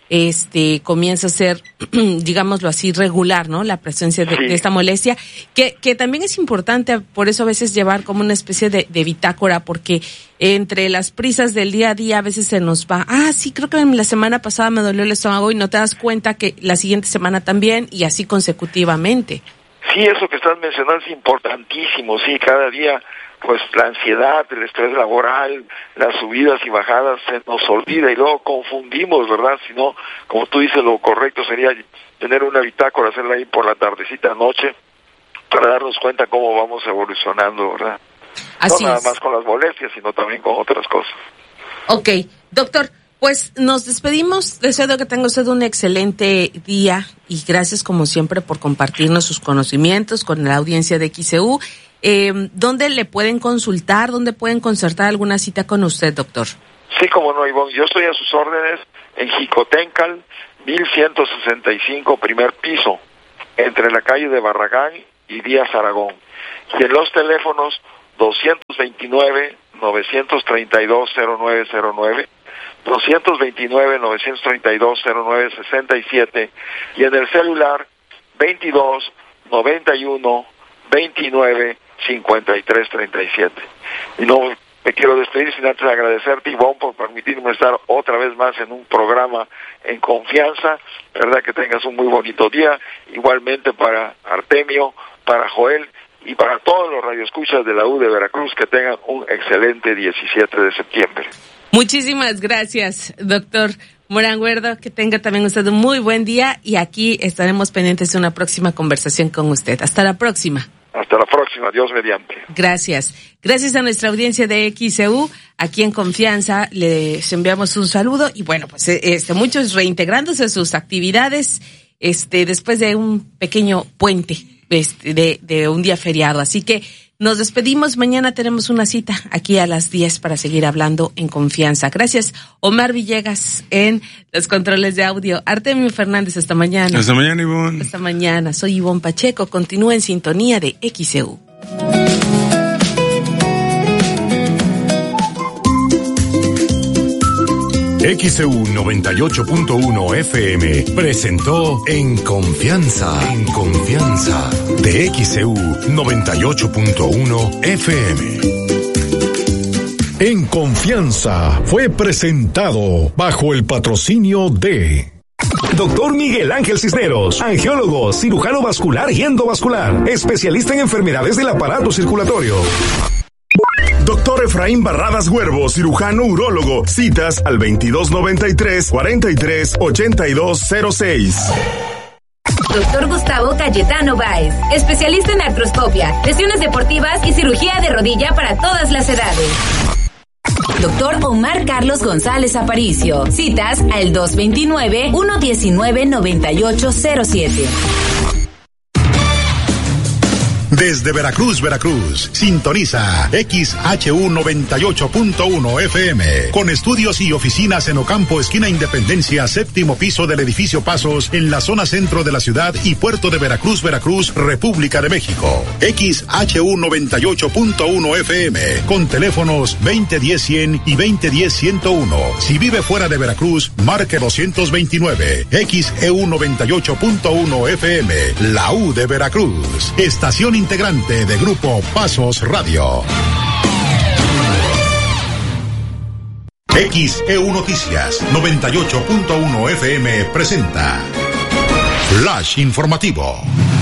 comienza a ser, digámoslo así, regular, ¿no? La presencia de esta molestia, que también es importante, por eso a veces llevar como una especie de bitácora, porque entre las prisas del día a día a veces se nos va, sí, creo que la semana pasada me dolió el estómago y no te das cuenta que la siguiente semana también y así consecutivamente. Sí, eso que estás mencionando es importantísimo, sí, cada día pues la ansiedad, el estrés laboral, las subidas y bajadas se nos olvida y luego confundimos, ¿verdad? Si no, como tú dices, lo correcto sería tener una bitácora, hacerla ahí por la tardecita, noche, para darnos cuenta cómo vamos evolucionando, ¿verdad? Así no nada es. más con las molestias, sino también con otras cosas. Ok, doctor, pues nos despedimos. Deseo que tenga usted un excelente día y gracias como siempre por compartirnos sus conocimientos con la audiencia de XEU. ¿Dónde le pueden consultar? ¿Dónde pueden concertar alguna cita con usted, doctor? Sí, como no, Ivonne. Yo estoy a sus órdenes en Jicotencal, 1165, primer piso, entre la calle de Barragán y Díaz Aragón. Y en los teléfonos 229-932-0909, 229-932-0967 y en el celular 22-91-29-53-37. Y no me quiero despedir sin antes agradecerte, Ivonne, por permitirme estar otra vez más en un programa en confianza. Verdad que tengas un muy bonito día, igualmente para Artemio, para Joel y para todos los radioescuchas de la U de Veracruz, que tengan un excelente 17 de septiembre. Muchísimas gracias, doctor Morán Guerdo, que tenga también usted un muy buen día y aquí estaremos pendientes de una próxima conversación con usted. Hasta la próxima. Hasta la próxima, Dios mediante. Gracias. Gracias a nuestra audiencia de XEU, aquí en Confianza, les enviamos un saludo y bueno, pues muchos reintegrándose a sus actividades después de un pequeño puente de un día feriado. Así que nos despedimos. Mañana tenemos una cita aquí a las 10 para seguir hablando en confianza. Gracias, Omar Villegas en los controles de audio. Artemio Fernández, hasta mañana. Hasta mañana, Ivonne. Hasta mañana. Soy Ivonne Pacheco. Continúa en sintonía de XEU. XEU 98.1 FM presentó En Confianza, de XEU 98.1 FM. En Confianza fue presentado bajo el patrocinio de Doctor Miguel Ángel Cisneros, angiólogo, cirujano vascular y endovascular, especialista en enfermedades del aparato circulatorio. Doctor Efraín Barradas Huervo, cirujano urólogo. Citas al 2293-438206. Doctor Gustavo Cayetano Báez, especialista en artroscopia, lesiones deportivas y cirugía de rodilla para todas las edades. Doctor Omar Carlos González Aparicio. Citas al 229-119-9807. Desde Veracruz, sintoniza XHU 98.1 FM, con estudios y oficinas en Ocampo, esquina Independencia, séptimo piso del edificio Pasos, en la zona centro de la ciudad y puerto de Veracruz, República de México. XHU 98.1 FM, con teléfonos 2010-100 y 2010-101. Si vive fuera de Veracruz, marque 229. XEU 98.1 FM, la U de Veracruz. Estación integrante de Grupo Pasos Radio. XEU Noticias 98.1 FM presenta Flash Informativo.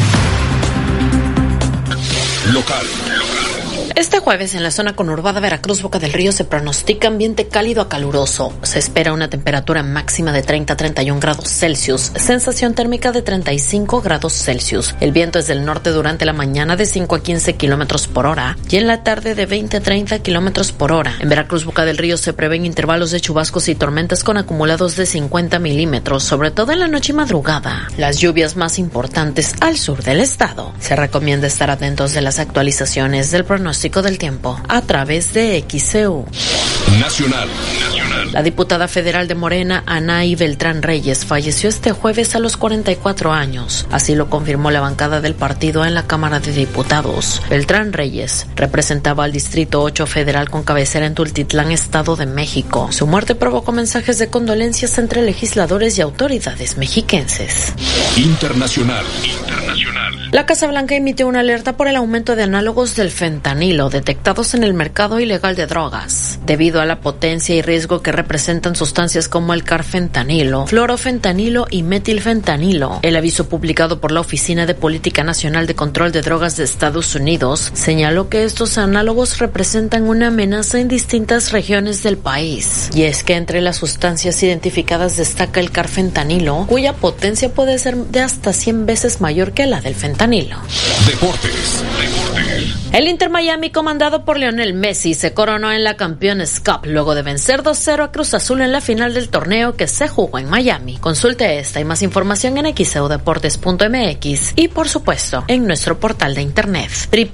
Local. Este jueves en la zona conurbada Veracruz, Boca del Río, se pronostica ambiente cálido a caluroso. Se espera una temperatura máxima de 30 a 31 grados Celsius, sensación térmica de 35 grados Celsius. El viento es del norte durante la mañana de 5 a 15 kilómetros por hora y en la tarde de 20 a 30 kilómetros por hora. En Veracruz, Boca del Río, se prevén intervalos de chubascos y tormentas con acumulados de 50 milímetros, sobre todo en la noche y madrugada. Las lluvias más importantes al sur del estado. Se recomienda estar atentos de las actualizaciones del pronóstico del tiempo a través de XEU. Nacional. La diputada federal de Morena, Anaí Beltrán Reyes, falleció este jueves a los 44 años. Así lo confirmó la bancada del partido en la Cámara de Diputados. Beltrán Reyes representaba al Distrito 8 Federal con cabecera en Tultitlán, Estado de México. Su muerte provocó mensajes de condolencias entre legisladores y autoridades mexiquenses. Internacional. La Casa Blanca emitió una alerta por el aumento de análogos del fentanilo detectados en el mercado ilegal de drogas, debido a la potencia y riesgo que representan sustancias como el carfentanilo, fluorofentanilo y metilfentanilo. El aviso publicado por la Oficina de Política Nacional de Control de Drogas de Estados Unidos señaló que estos análogos representan una amenaza en distintas regiones del país. Y es que entre las sustancias identificadas destaca el carfentanilo, cuya potencia puede ser de hasta 100 veces mayor que la del fentanilo. Deportes. El Inter Miami, comandado por Lionel Messi, se coronó en la Campeones Cup luego de vencer 2-0 a Cruz Azul en la final del torneo que se jugó en Miami. Consulte esta y más información en xeudeportes.mx y, por supuesto, en nuestro portal de internet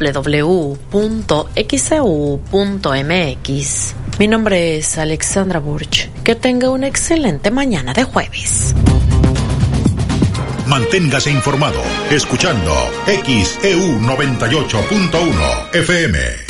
www.xeu.mx. Mi nombre es Alexandra Burch. Que tenga una excelente mañana de jueves. Manténgase informado escuchando XEU 98.1 FM.